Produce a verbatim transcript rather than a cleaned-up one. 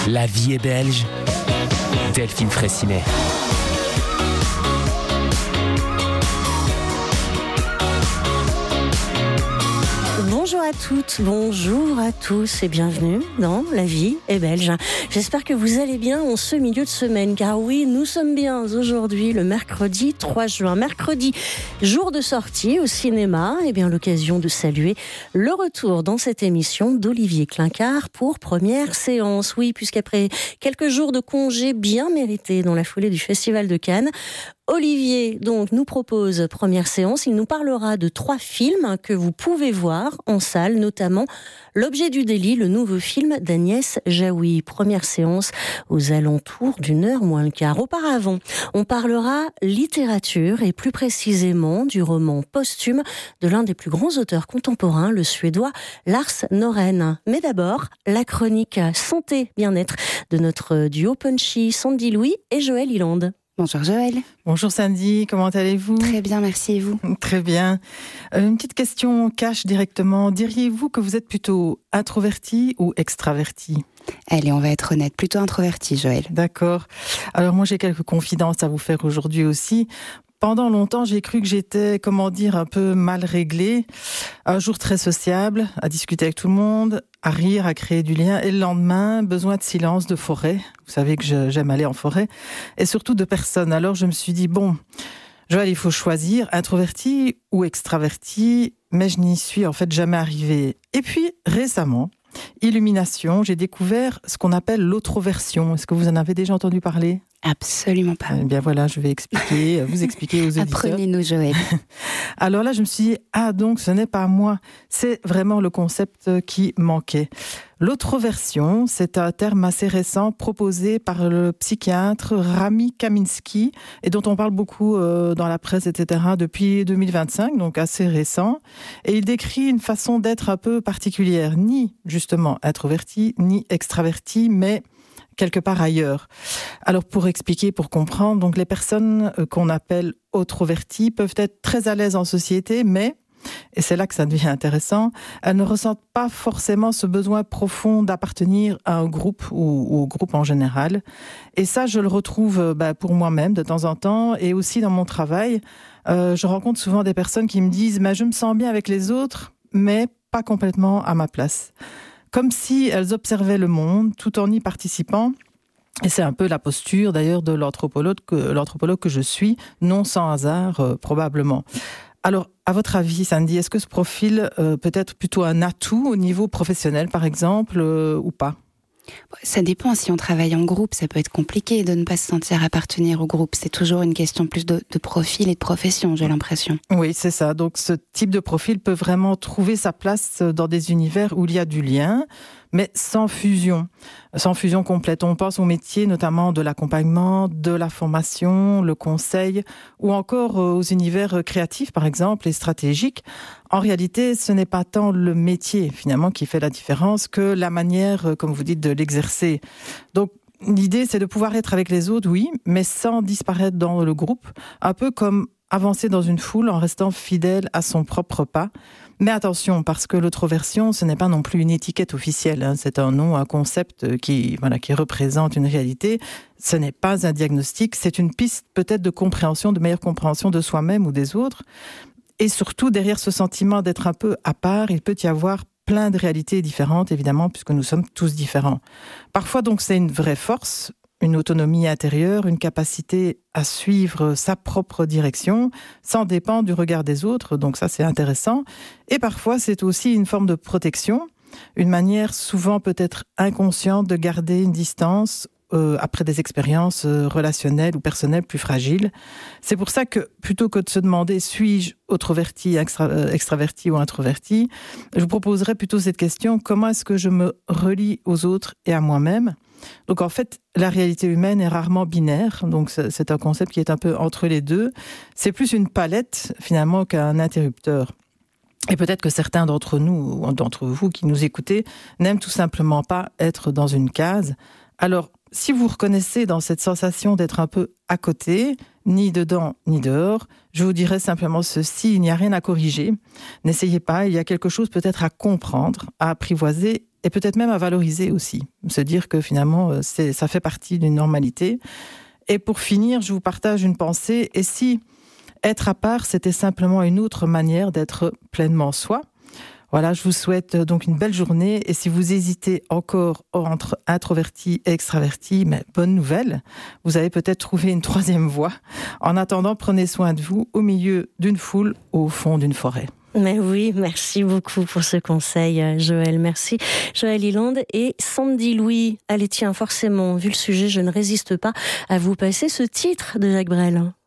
La vie est belge. Delphine Fraissinet. Bonjour à toutes, bonjour à tous et bienvenue dans La vie est belge. J'espère que vous allez bien en ce milieu de semaine, car oui, nous sommes bien aujourd'hui le mercredi trois juin. Mercredi, jour de sortie au cinéma, et bien l'occasion de saluer le retour dans cette émission d'Olivier Clincard pour première séance. Oui, puisqu'après quelques jours de congé bien mérités dans la foulée du Festival de Cannes, Olivier donc nous propose première séance. Il nous parlera de trois films que vous pouvez voir en salle, notamment L'objet du délit, le nouveau film d'Agnès Jaoui. Première séance aux alentours d'une heure moins le quart. Auparavant, on parlera littérature et plus précisément du roman posthume de l'un des plus grands auteurs contemporains, le suédois Lars Norén. Mais d'abord, la chronique santé bien-être de notre duo punchy Sandy Louis et Joël Iland. Bonjour Joël. Bonjour Sandy, comment allez-vous ? Très bien, merci, et vous ? Très bien. Euh, une petite question cash directement. Diriez-vous que vous êtes plutôt introverti ou extraverti ? Allez, on va être honnête, plutôt introverti, Joël. D'accord. Alors moi j'ai quelques confidences à vous faire aujourd'hui aussi. Pendant longtemps, j'ai cru que j'étais, comment dire, un peu mal réglée. Un jour très sociable, à discuter avec tout le monde, à rire, à créer du lien. Et le lendemain, besoin de silence, de forêt. Vous savez que je, j'aime aller en forêt. Et surtout de personnes. Alors je me suis dit, bon, Joël, il faut choisir introverti ou extraverti. Mais je n'y suis en fait jamais arrivée. Et puis, récemment, illumination, j'ai découvert ce qu'on appelle l'autroversion. Est-ce que vous en avez déjà entendu parler ? Absolument pas. Eh bien voilà, je vais expliquer, vous expliquer aux auditeurs. Apprenez-nous, Joël. Alors là, je me suis dit, ah donc ce n'est pas moi, c'est vraiment le concept qui manquait. L'autroversion, c'est un terme assez récent proposé par le psychiatre Rami Kaminsky et dont on parle beaucoup dans la presse, et cetera depuis deux mille vingt-cinq, donc assez récent. Et il décrit une façon d'être un peu particulière, ni justement introverti, ni extraverti, mais quelque part ailleurs. Alors pour expliquer, pour comprendre, donc les personnes qu'on appelle autroverties peuvent être très à l'aise en société, mais, et c'est là que ça devient intéressant, elles ne ressentent pas forcément ce besoin profond d'appartenir à un groupe ou, ou au groupe en général. Et ça, je le retrouve bah, pour moi-même de temps en temps et aussi dans mon travail. Euh, je rencontre souvent des personnes qui me disent bah, « je me sens bien avec les autres, mais pas complètement à ma place ». Comme si elles observaient le monde tout en y participant. Et c'est un peu la posture d'ailleurs de l'anthropologue que, l'anthropologue que je suis, non sans hasard euh, probablement. Alors, à votre avis, Sandy, est-ce que ce profil euh, peut être plutôt un atout au niveau professionnel, par exemple, euh, ou pas ? Ça dépend, si on travaille en groupe, ça peut être compliqué de ne pas se sentir appartenir au groupe. C'est toujours une question plus de, de profil et de profession, j'ai l'impression. Oui, c'est ça. Donc ce type de profil peut vraiment trouver sa place dans des univers où il y a du lien, mais sans fusion, sans fusion complète. On pense au métier notamment de l'accompagnement, de la formation, le conseil, ou encore aux univers créatifs, par exemple, et stratégiques. En réalité, ce n'est pas tant le métier, finalement, qui fait la différence que la manière, comme vous dites, de l'exercer. Donc, l'idée, c'est de pouvoir être avec les autres, oui, mais sans disparaître dans le groupe, un peu comme avancer dans une foule en restant fidèle à son propre pas. Mais attention, parce que l'autroversion, ce n'est pas non plus une étiquette officielle, hein. C'est un nom, un concept qui, voilà, qui représente une réalité. Ce n'est pas un diagnostic, c'est une piste peut-être de compréhension, de meilleure compréhension de soi-même ou des autres. Et surtout, derrière ce sentiment d'être un peu à part, il peut y avoir plein de réalités différentes, évidemment, puisque nous sommes tous différents. Parfois, donc, c'est une vraie force, une autonomie intérieure, une capacité à suivre sa propre direction, sans dépendre du regard des autres, donc ça, c'est intéressant. Et parfois, c'est aussi une forme de protection, une manière souvent peut-être inconsciente de garder une distance Euh, après des expériences euh, relationnelles ou personnelles plus fragiles. C'est pour ça que, plutôt que de se demander « suis-je autroverti, extra, euh, extraverti ou introverti ?», je vous proposerais plutôt cette question « comment est-ce que je me relie aux autres et à moi-même ?» Donc en fait, la réalité humaine est rarement binaire, donc c'est un concept qui est un peu entre les deux. C'est plus une palette, finalement, qu'un interrupteur. Et peut-être que certains d'entre nous, ou d'entre vous qui nous écoutez, n'aiment tout simplement pas être dans une case. Alors, si vous reconnaissez dans cette sensation d'être un peu à côté, ni dedans, ni dehors. Je vous dirais simplement ceci, il n'y a rien à corriger. N'essayez pas, il y a quelque chose peut-être à comprendre, à apprivoiser et peut-être même à valoriser aussi. Se dire que finalement, c'est, ça fait partie d'une normalité. Et pour finir, je vous partage une pensée. Et si être à part, c'était simplement une autre manière d'être pleinement soi ? Voilà, je vous souhaite donc une belle journée. Et si vous hésitez encore entre introverti et extraverti, mais bonne nouvelle, vous avez peut-être trouvé une troisième voie. En attendant, prenez soin de vous au milieu d'une foule, au fond d'une forêt. Mais oui, merci beaucoup pour ce conseil, Joël. Merci, Joël Iland et Sandy Louis. Allez, tiens, forcément, vu le sujet, je ne résiste pas à vous passer ce titre de Jacques Brel.